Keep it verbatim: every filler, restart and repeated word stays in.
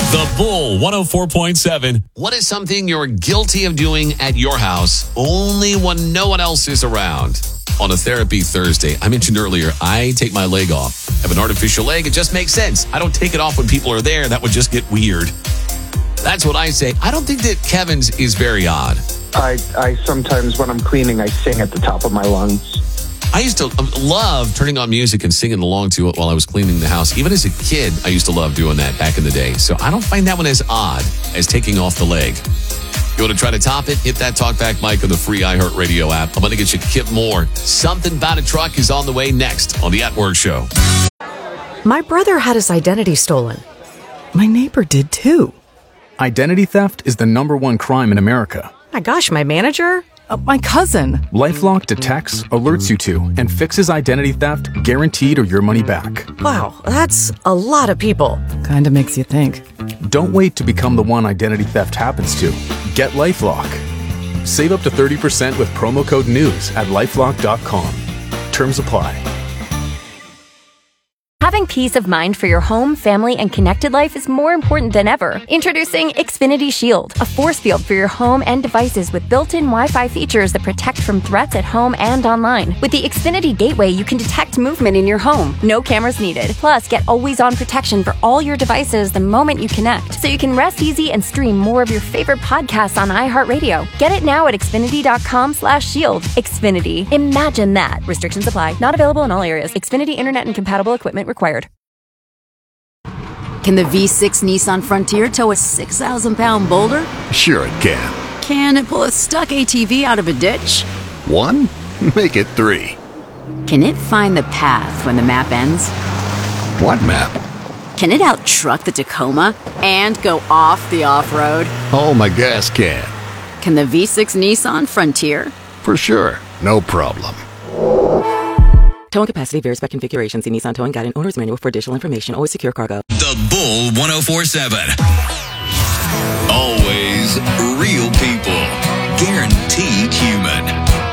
The Bull one oh four point seven. What is something you're guilty of doing at your house only when no one else is around? On a Therapy Thursday, I mentioned earlier, I take my leg off. I have an artificial leg. It just makes sense. I don't take it off when people are there. That would just get weird. That's what I say. I don't think that Kevin's is very odd. I, I sometimes, when I'm cleaning, I sing at the top of my lungs. I used to love turning on music and singing along to it while I was cleaning the house. Even as a kid, I used to love doing that back in the day. So I don't find that one as odd as taking off the leg. You want to try to top it? Hit that talkback mic on the free iHeartRadio app. I'm going to get you Kip Moore. Something About a Truck is on the way next on the At Work Show. My brother had his identity stolen. My neighbor did too. Identity theft is the number one crime in America. My gosh, my manager? Uh, my cousin. LifeLock detects, alerts you to, and fixes identity theft guaranteed or your money back. Wow, that's a lot of people. Kinda makes you think. Don't wait to become the one identity theft happens to. Get LifeLock. Save up to thirty percent with promo code NEWS at LifeLock dot com. Terms apply. Having peace of mind for your home, family, and connected life is more important than ever. Introducing Xfinity Shield, a force field for your home and devices with built-in Wi-Fi features that protect from threats at home and online. With the Xfinity Gateway, you can detect movement in your home. No cameras needed. Plus, get always-on protection for all your devices the moment you connect, so you can rest easy and stream more of your favorite podcasts on iHeartRadio. Get it now at Xfinity dot com slash shield. Xfinity. Imagine that. Restrictions apply. Not available in all areas. Xfinity Internet and compatible equipment required. Can the V six Nissan Frontier tow a six thousand pound boulder? Sure it can. Can it pull a stuck A T V out of a ditch? One? Make it three. Can it find the path when the map ends? What map? Can it out-truck the Tacoma and go off the off-road? Oh, my gas can. Can the V six Nissan Frontier? For sure. No problem. Towing capacity varies by configuration. See Nissan Towing Guide and Owner's Manual for additional information. Always secure cargo. The Bull one oh four point seven. Always real people. Guaranteed human.